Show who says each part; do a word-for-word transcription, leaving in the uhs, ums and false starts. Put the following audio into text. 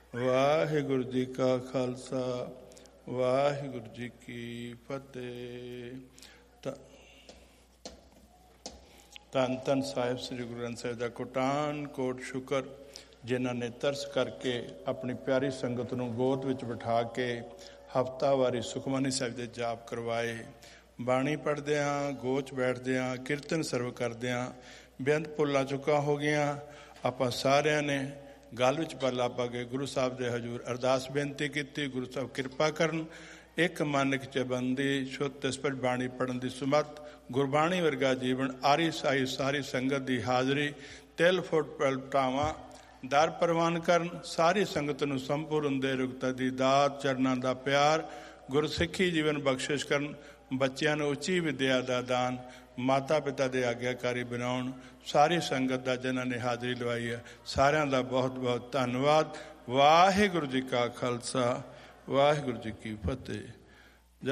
Speaker 1: ਵਾਹਿਗੁਰੂ ਜੀ ਕਾ ਖਾਲਸਾ ਵਾਹਿਗੁਰੂ ਜੀ ਕੀ ਫਤਿਹ। ਧੰਨ ਧੰਨ ਸਾਹਿਬ ਸ੍ਰੀ ਗੁਰੂ ਗ੍ਰੰਥ ਸਾਹਿਬ ਦਾ ਕੋਟਾਨ ਕੋਟ ਸ਼ੁਕਰ, ਜਿਨ੍ਹਾਂ ਨੇ ਤਰਸ ਕਰਕੇ ਆਪਣੀ ਪਿਆਰੀ ਸੰਗਤ ਨੂੰ ਗੋਦ ਵਿੱਚ ਬਿਠਾ ਕੇ ਹਫ਼ਤਾਵਾਰੀ ਸੁਖਮਨੀ ਸਾਹਿਬ ਦੇ ਜਾਪ ਕਰਵਾਏ। ਬਾਣੀ ਪੜ੍ਹਦਿਆਂ, ਗੋਚ ਬੈਠਦਿਆਂ, ਕੀਰਤਨ ਸਰਵ ਕਰਦਿਆਂ ਬੇਅੰਤ ਭੁੱਲਾਂ ਚੁੱਕਾਂ ਹੋ ਗਈਆਂ। ਆਪਾਂ ਸਾਰਿਆਂ ਨੇ ਗੱਲ ਵਿੱਚ ਪੱਲਾ ਪਾ ਕੇ ਗੁਰੂ ਸਾਹਿਬ ਦੇ ਹਜ਼ੂਰ ਅਰਦਾਸ ਬੇਨਤੀ ਕੀਤੀ, ਗੁਰੂ ਸਾਹਿਬ ਕਿਰਪਾ ਕਰਨ, ਇੱਕ ਮਨ ਇੱਕ ਚਬੰਦੀ ਸ਼ੁੱਧ ਤਿਸਪਤ ਬਾਣੀ ਪੜ੍ਹਨ ਦੀ ਸੁਮਤ, ਗੁਰਬਾਣੀ ਵਰਗਾ ਜੀਵਨ, ਆਰੀ ਸਾਈ ਸਾਰੀ ਸੰਗਤ ਦੀ ਹਾਜ਼ਰੀ, ਤਿਲ ਫੁੱਟ ਪਲਟਾਵਾਂ ਦਰ ਪ੍ਰਵਾਨ ਕਰਨ, ਸਾਰੀ ਸੰਗਤ ਨੂੰ ਸੰਪੂਰਨ ਦੇ ਰੁਗਤਾ ਦੀ ਦਾਤ, ਚਰਨਾਂ ਦਾ ਪਿਆਰ, ਗੁਰਸਿੱਖੀ ਜੀਵਨ ਬਖਸ਼ਿਸ਼ ਕਰਨ, ਬੱਚਿਆਂ ਨੂੰ ਉੱਚੀ ਵਿਦਿਆ ਦਾ ਦਾਨ, ਮਾਤਾ ਪਿਤਾ ਦੇ ਆਗਿਆਕਾਰੀ ਬਣਾਉਣ। ਸਾਰੀ ਸੰਗਤ ਦਾ ਜਿਨ੍ਹਾਂ ਨੇ ਹਾਜ਼ਰੀ ਲਵਾਈ ਹੈ, ਸਾਰਿਆਂ ਦਾ ਬਹੁਤ ਬਹੁਤ ਧੰਨਵਾਦ। ਵਾਹਿਗੁਰੂ ਜੀ ਕਾ ਖਾਲਸਾ ਵਾਹਿਗੁਰੂ ਜੀ ਕੀ ਫਤਿਹ।